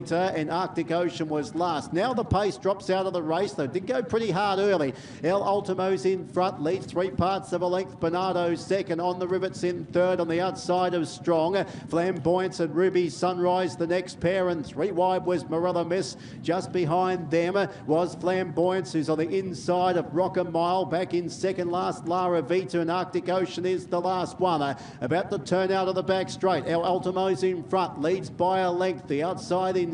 And Arctic Ocean was last. Now the pace drops out of the race, though. Did go pretty hard early. El Ultimo's in front, leads 3 parts of a length. Bernardo second. On the rivets in third. On the outside of Strong, Flamboyance and Ruby Sunrise the next pair, and 3 wide was Morella Miss. Just behind them was Flamboyance, who's on the inside of Rocker Mile. Back in second last, Lara Vita, and Arctic Ocean is the last one. About to turn out of the back straight. El Ultimo's in front, leads by a length. The outside in